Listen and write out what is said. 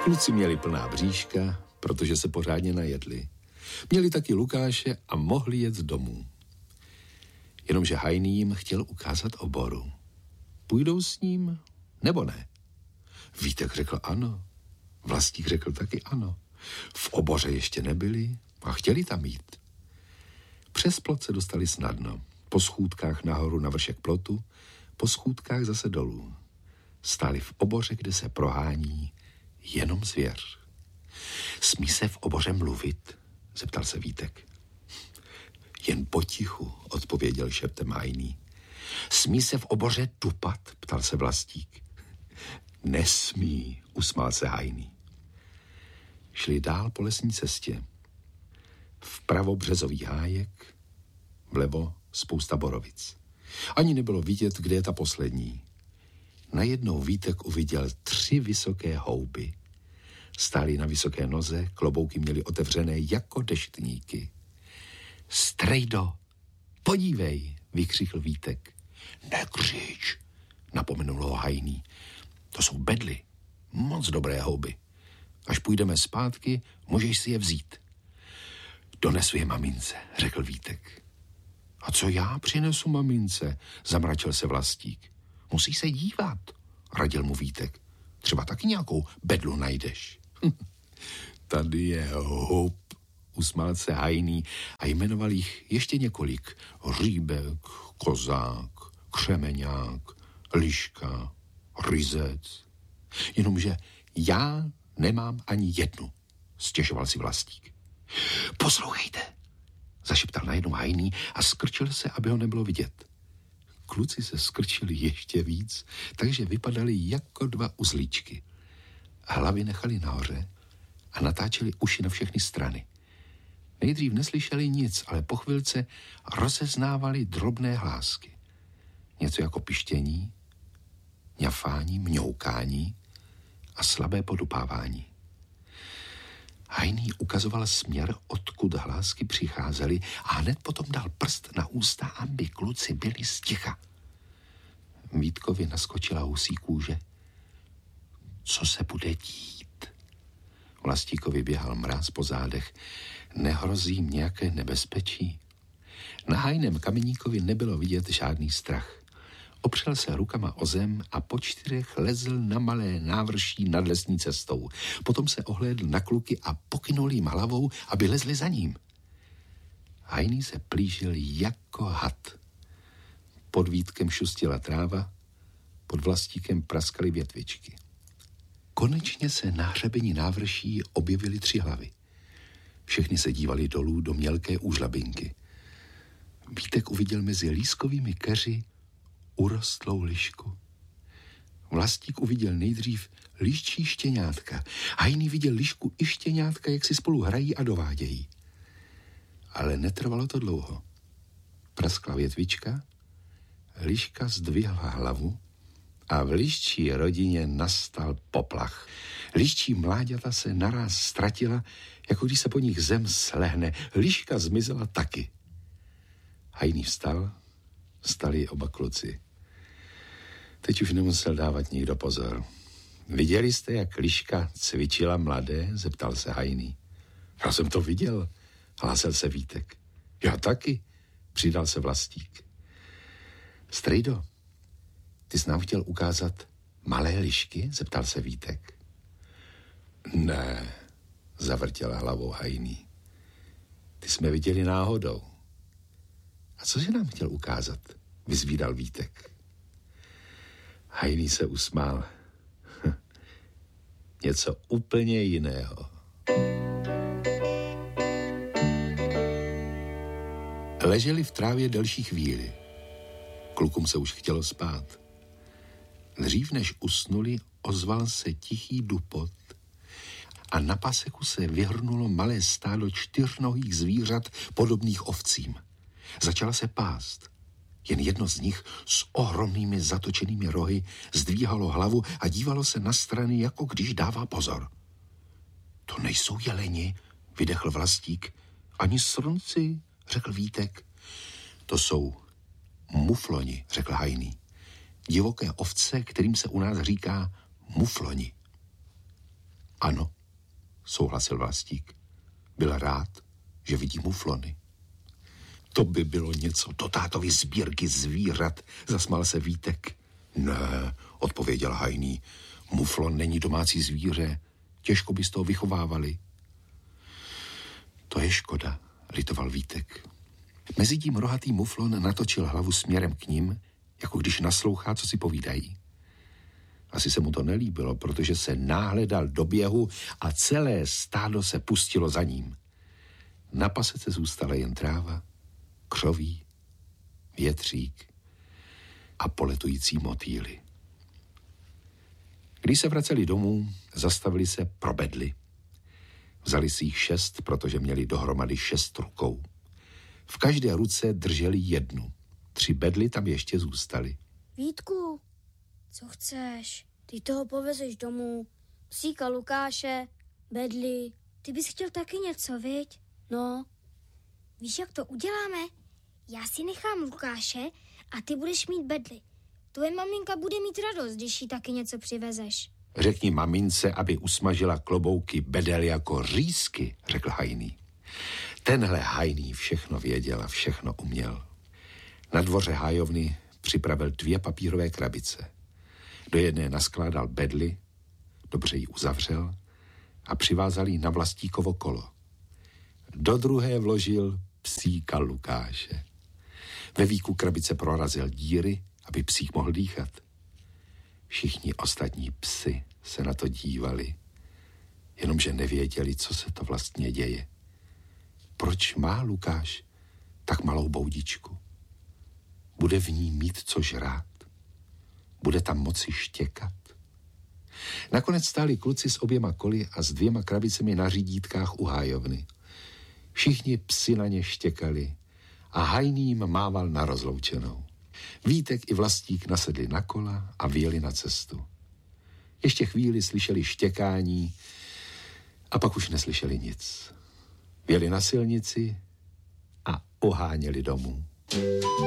Kluci měli plná bříška, protože se pořádně najedli. Měli taky Lukáše a mohli jet domů. Jenomže Hajný jim chtěl ukázat oboru. Půjdou s ním, nebo ne? Vítek řekl ano. Vlastík řekl taky ano. V oboře ještě nebyli a chtěli tam jít. Přes plot se dostali snadno. Po schůdkách nahoru na vršek plotu, po schůdkách zase dolů. Stáli v oboře, kde se prohání jenom zvěř. Smí se v oboře mluvit? Zeptal se Vítek. Jen potichu, odpověděl šeptem Hajný. Smí se v oboře dupat? Ptal se Vlastík. Nesmí, usmál se Hajný. Šli dál po lesní cestě. Vpravo březový hájek, vlevo spousta borovic. Ani nebylo vidět, kde je ta poslední. Najednou Vítek uviděl 3 vysoké houby. Stáli na vysoké noze, klobouky měli otevřené jako deštníky. Strejdo, podívej, vykřikl Vítek. Nekřič, napomenul ho Hajný. To jsou bedly, moc dobré houby. Až půjdeme zpátky, můžeš si je vzít. Donesu je mamince, řekl Vítek. A co já přinesu mamince, zamračil se Vlastík. Musí se dívat, radil mu Vítek. Třeba taky nějakou bedlu najdeš. Tady je houb, usmál se Hajný a jmenoval jich ještě několik. Říbek, kozák, křemeňák, liška, ryzec. Jenomže já nemám ani jednu, stěžoval si Vlastík. Poslouchejte, zašeptal najednou Hajný a skrčil se, aby ho nebylo vidět. Kluci se skrčili ještě víc, takže vypadali jako 2 uzlíčky. Hlavy nechali nahoře a natáčeli uši na všechny strany. Nejdřív neslyšeli nic, ale po chvilce rozeznávali drobné hlásky. Něco jako pištění, ňafání, mňoukání a slabé podupávání. Hajný ukazoval směr, odkud hlásky přicházely a hned potom dal prst na ústa, aby kluci byli sticha. Vítkovi naskočila husí kůže. Co se bude dít? Vlastíkovi běhal mráz po zádech. Nehrozí jim nějaké nebezpečí? Na Hajném kameníkovi nebylo vidět žádný strach. Opřel se rukama o zem a po 4 lezl na malé návrší nad lesní cestou. Potom se ohlédl na kluky a pokynul jim hlavou, aby lezli za ním. Hajný se plížil jako had. Pod Vítkem šustila tráva, pod Vlastíkem praskaly větvičky. Konečně se na hřebeni návrší objevily 3 hlavy. Všechny se dívali dolů do mělké úžlabinky. Vítek uviděl mezi lískovými keři urostlou lišku. Vlastík uviděl nejdřív liščí štěňátka. Hajný viděl lišku i štěňátka, jak si spolu hrají a dovádějí. Ale netrvalo to dlouho. Praskla větvička, liška zdvihla hlavu a v liščí rodině nastal poplach. Liščí mláďata se naráz ztratila, jako když se po nich zem slehne. Liška zmizela taky. Hajný vstal, stali oba kluci. Teď už nemusel dávat nikdo pozor. Viděli jste, jak liška cvičila mladé? Zeptal se Hajný. Já jsem to viděl, hlásil se Vítek. Já taky, přidal se Vlastík. Strejdo, ty jsi nám chtěl ukázat malé lišky? Zeptal se Vítek. Ne, zavrtěl hlavou Hajný. Ty jsme viděli náhodou. A co jsi nám chtěl ukázat? Vyzvídal Vítek. Hajný se usmál. Něco úplně jiného. Leželi v trávě delší chvíli. Klukům se už chtělo spát. Dřív než usnuli, ozval se tichý dupot a na paseku se vyhrnulo malé stádo 4nohých zvířat podobných ovcím. Začala se pást. Jen jedno z nich s ohromnými zatočenými rohy zdvíhalo hlavu a dívalo se na strany, jako když dává pozor. To nejsou jeleni, vydechl Vlastík. Ani srnci, řekl Vítek. To jsou mufloni, řekl Hajný. Divoké ovce, kterým se u nás říká mufloni. Ano, souhlasil Vlastík. Byl rád, že vidí muflony. To by bylo něco do tátovy sbírky zvířat, zasmál se Vítek. Ne, odpověděl Hajný, muflon není domácí zvíře, těžko by z toho vychovávali. To je škoda, litoval Vítek. Mezitím rohatý muflon natočil hlavu směrem k nim, jako když naslouchá, co si povídají. Asi se mu to nelíbilo, protože se náhle dal do běhu a celé stádo se pustilo za ním. Na pasece zůstala jen tráva, křoví, větřík a poletující motýly. Když se vraceli domů, zastavili se pro bedly. Vzali si jich 6, protože měli dohromady 6 rukou. V každé ruce drželi 1. 3 bedly tam ještě zůstaly. Vítku, co chceš? Ty toho povezeš domů. Psíka Lukáše, bedly. Ty bys chtěl taky něco, viď? No. Víš, jak to uděláme? Já si nechám Lukáše a ty budeš mít bedly. Tvoje maminka bude mít radost, když jí taky něco přivezeš. Řekni mamince, aby usmažila klobouky bedel jako řízky, řekl Hajný. Tenhle Hajný všechno věděl a všechno uměl. Na dvoře hájovny připravil 2 papírové krabice. Do jedné naskládal bedly, dobře ji uzavřel a přivázal ji na Vlastíkovo kolo. Do druhé vložil psíka Lukáše. Ve víku krabice prorazil díry, aby psík mohl dýchat. Všichni ostatní psi se na to dívali, jenomže nevěděli, co se to vlastně děje. Proč má Lukáš tak malou boudičku? Bude v ní mít co žrát? Bude tam moci štěkat? Nakonec stáli kluci s oběma koly a s 2 krabicemi na řídítkách u hájovny. Všichni psi na ně štěkali a Hajný jim mával na rozloučenou. Vítek i Vlastík nasedli na kola a vyjeli na cestu. Ještě chvíli slyšeli štěkání a pak už neslyšeli nic. Jeli na silnici a uháněli domů.